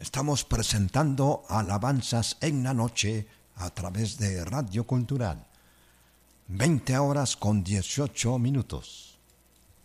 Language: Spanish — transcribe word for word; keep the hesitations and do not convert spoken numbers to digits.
Estamos presentando alabanzas en la noche a través de Radio Cultural. veinte horas con dieciocho minutos.